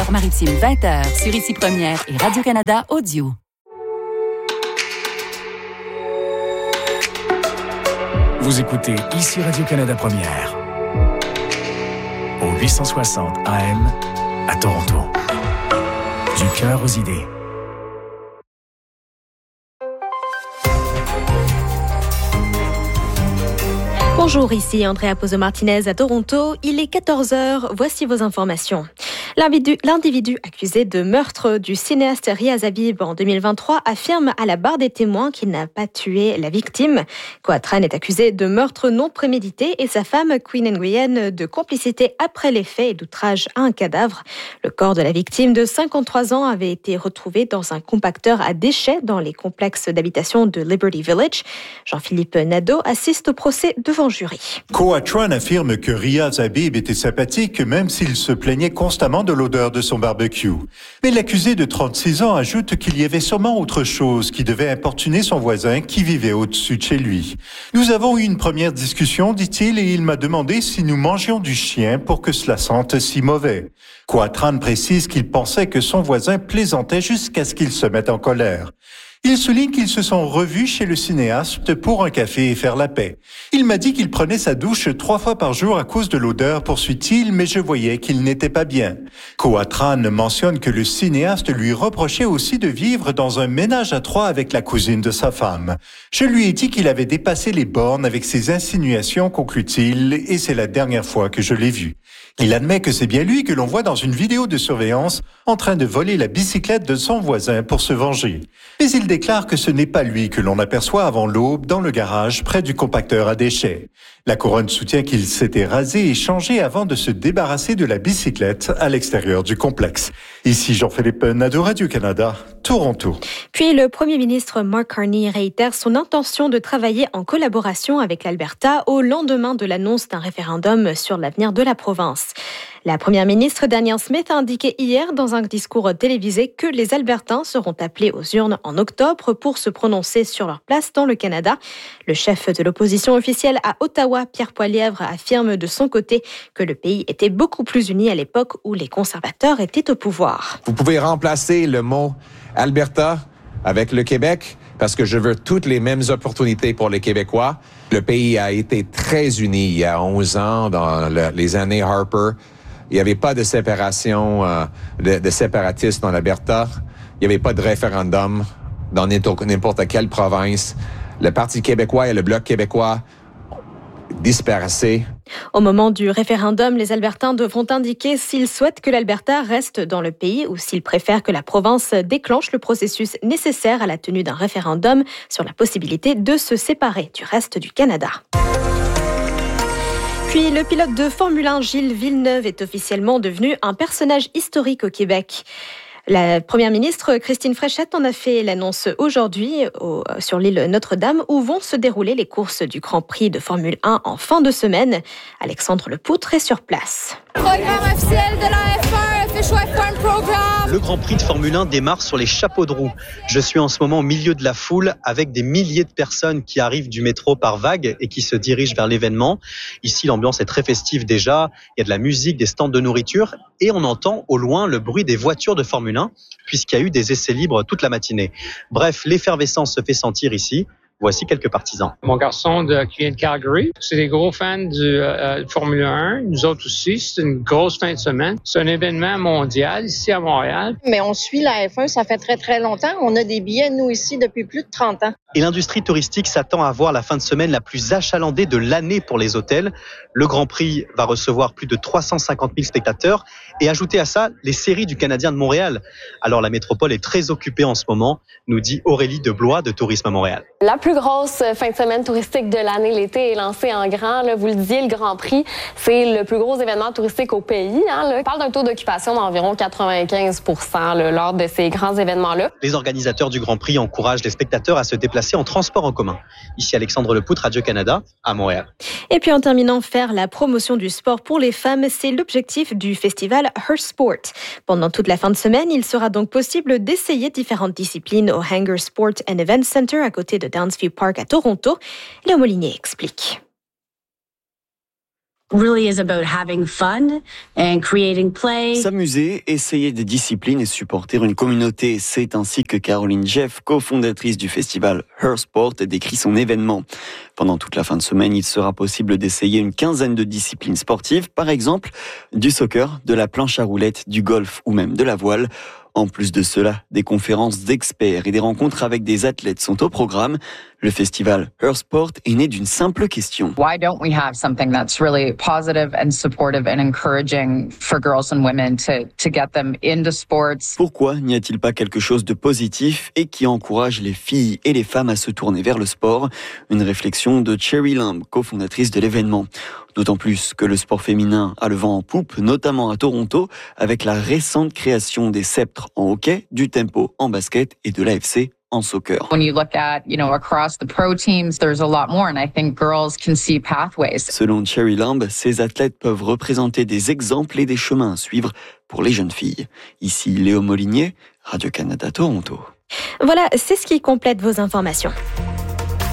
Nord-Maritime, 20h, sur Ici Première et Radio-Canada Audio. Vous écoutez Ici Radio-Canada Première, au 860 AM à Toronto. Du cœur aux idées. Bonjour, ici Andrea Pozo-Martinez à Toronto. Il est 14h, voici vos informations. L'individu accusé de meurtre du cinéaste Riaz Habib en 2023 affirme à la barre des témoins qu'il n'a pas tué la victime. Coatran est accusé de meurtre non prémédité et sa femme, Queen Nguyen, de complicité après les faits et d'outrage à un cadavre. Le corps de la victime de 53 ans avait été retrouvé dans un compacteur à déchets dans les complexes d'habitation de Liberty Village. Jean-Philippe Nadeau assiste au procès devant jury. Coatran affirme que Riaz Habib était sympathique même s'il se plaignait constamment de l'odeur de son barbecue. Mais l'accusé de 36 ans ajoute qu'il y avait sûrement autre chose qui devait importuner son voisin qui vivait au-dessus de chez lui. Nous avons eu une première discussion, dit-il, et il m'a demandé si nous mangions du chien pour que cela sente si mauvais. Coatran précise qu'il pensait que son voisin plaisantait jusqu'à ce qu'il se mette en colère. Il souligne qu'ils se sont revus chez le cinéaste pour un café et faire la paix. Il m'a dit qu'il prenait sa douche 3 fois par jour à cause de l'odeur, poursuit-il, mais je voyais qu'il n'était pas bien. Coatran mentionne que le cinéaste lui reprochait aussi de vivre dans un ménage à 3 avec la cousine de sa femme. Je lui ai dit qu'il avait dépassé les bornes avec ses insinuations, conclut-il, et c'est la dernière fois que je l'ai vu. Il admet que c'est bien lui que l'on voit dans une vidéo de surveillance en train de voler la bicyclette de son voisin pour se venger. Mais il déclare que ce n'est pas lui que l'on aperçoit avant l'aube dans le garage près du compacteur à déchets. La couronne soutient qu'il s'était rasé et changé avant de se débarrasser de la bicyclette à l'extérieur du complexe. Ici Jean-Philippe Nadeau, Radio-Canada, Toronto. Puis le premier ministre Mark Carney réitère son intention de travailler en collaboration avec l'Alberta au lendemain de l'annonce d'un référendum sur l'avenir de la province. La première ministre Danielle Smith a indiqué hier dans un discours télévisé que les Albertains seront appelés aux urnes en octobre pour se prononcer sur leur place dans le Canada. Le chef de l'opposition officielle à Ottawa, Pierre Poilievre, affirme de son côté que le pays était beaucoup plus uni à l'époque où les conservateurs étaient au pouvoir. Vous pouvez remplacer le mot Alberta avec le Québec parce que je veux toutes les mêmes opportunités pour les Québécois. Le pays a été très uni il y a 11 ans dans les années Harper. Il n'y avait pas de séparation, de séparatistes dans l'Alberta. Il n'y avait pas de référendum dans n'importe quelle province. Le Parti québécois et le Bloc québécois dispersés. Au moment du référendum, les Albertains devront indiquer s'ils souhaitent que l'Alberta reste dans le pays ou s'ils préfèrent que la province déclenche le processus nécessaire à la tenue d'un référendum sur la possibilité de se séparer du reste du Canada. Puis, le pilote de Formule 1, Gilles Villeneuve, est officiellement devenu un personnage historique au Québec. La première ministre, Christine Fréchette, en a fait l'annonce aujourd'hui sur l'île Notre-Dame, où vont se dérouler les courses du Grand Prix de Formule 1 en fin de semaine. Alexandre Lepoutre est sur place. Programme officiel de la F1, Official F1 Program. Le Grand Prix de Formule 1 démarre sur les chapeaux de roue. Je suis en ce moment au milieu de la foule avec des milliers de personnes qui arrivent du métro par vagues et qui se dirigent vers l'événement. Ici, l'ambiance est très festive déjà. Il y a de la musique, des stands de nourriture et on entend au loin le bruit des voitures de Formule 1 puisqu'il y a eu des essais libres toute la matinée. Bref, l'effervescence se fait sentir ici. Voici quelques partisans. Mon garçon qui vient de Calgary, c'est des gros fans du Formule 1. Nous autres aussi, c'est une grosse fin de semaine. C'est un événement mondial ici à Montréal. Mais on suit la F1, ça fait très, très longtemps. On a des billets, nous, ici, depuis plus de 30 ans. Et l'industrie touristique s'attend à avoir la fin de semaine la plus achalandée de l'année pour les hôtels. Le Grand Prix va recevoir plus de 350 000 spectateurs. Et ajouter à ça, les séries du Canadien de Montréal. Alors la métropole est très occupée en ce moment, nous dit Aurélie de Blois de Tourisme à Montréal. La plus grosse fin de semaine touristique de l'année, l'été, est lancée en grand. Là, vous le disiez, le Grand Prix, c'est le plus gros événement touristique au pays. On parle d'un taux d'occupation d'environ 95 % lors de ces grands événements-là. Les organisateurs du Grand Prix encouragent les spectateurs à se déplacer en transport en commun. Ici Alexandre Lepoutre, Radio-Canada, à Montréal. Et puis en terminant, faire la promotion du sport pour les femmes, c'est l'objectif du festival Her Sport. Pendant toute la fin de semaine, il sera donc possible d'essayer différentes disciplines au Hanger Sport and Event Center à côté de Downsview Park à Toronto. Léo Molinier explique. really is about having fun and creating play. S'amuser, essayer des disciplines et supporter une communauté. C'est ainsi que Caroline Jeff, cofondatrice du festival Her Sport, décrit son événement. Pendant toute la fin de semaine, il sera possible d'essayer une quinzaine de disciplines sportives, par exemple du soccer, de la planche à roulettes, du golf ou même de la voile. En plus de cela, des conférences d'experts et des rencontres avec des athlètes sont au programme. Le festival Her Sport est né d'une simple question. Why don't we have something that's really positive and supportive and encouraging for girls and women to get them into sports? Pourquoi n'y a-t-il pas quelque chose de positif et qui encourage les filles et les femmes à se tourner vers le sport? Une réflexion de Cherry Lamb, cofondatrice de l'événement. D'autant plus que le sport féminin a le vent en poupe, notamment à Toronto, avec la récente création des sceptres en hockey, du tempo en basket et de l'AFC en soccer. When you look at, across the pro teams, there's a lot more, and I think girls can see pathways. Selon Cherry Lamb, ces athlètes peuvent représenter des exemples et des chemins à suivre pour les jeunes filles. Ici Léo Molinier, Radio-Canada Toronto. Voilà, c'est ce qui complète vos informations.